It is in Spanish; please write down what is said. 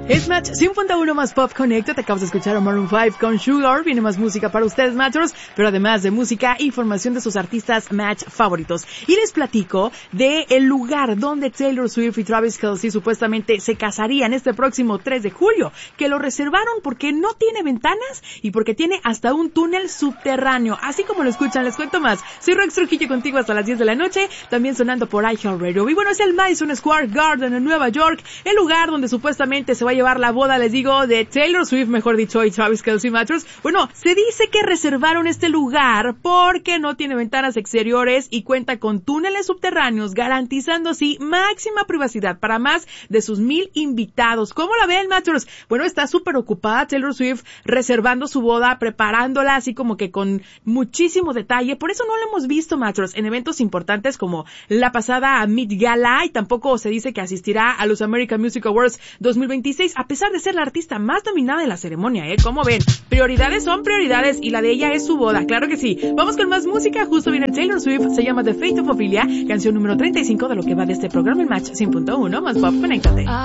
Es Match 100.1 más Pop Connected. Te acabas de escuchar a Maroon 5 con Sugar. Viene más música para ustedes, Matchers, pero además de música, información de sus artistas Match favoritos. Y les platico de el lugar donde Taylor Swift y Travis Kelce supuestamente se casarían este próximo 3 de julio, que lo reservaron porque no tiene ventanas y porque tiene hasta un túnel subterráneo. Así como lo escuchan, les cuento más. Soy Rox Trujillo contigo hasta las 10 de la noche, también sonando por iHeartRadio. Y bueno, es el Madison Square Garden en Nueva York, el lugar donde supuestamente se va a llevar la boda, les digo, de Taylor Swift, mejor dicho, y Travis Kelce Matchers. Bueno, se dice que reservaron este lugar porque no tiene ventanas exteriores y cuenta con túneles subterráneos, garantizando así máxima privacidad para más de sus 1,000 invitados. ¿Cómo la ven, Matchers? Bueno, está súper ocupada Taylor Swift reservando su boda, preparándola así como que con muchísimo detalle. Por eso no la hemos visto, Matchers, en eventos importantes como la pasada Met Gala, y tampoco se dice que asistirá a los American Music Awards 2026, a pesar de ser la artista más nominada de la ceremonia, ¿Cómo ven? Prioridades son prioridades y la de ella es su boda, claro que sí. Vamos con más música, justo viene Taylor Swift, se llama The Fate of Ophelia, canción número 35 de lo que va de este programa, el Match 100.1 más Pop, conéctate.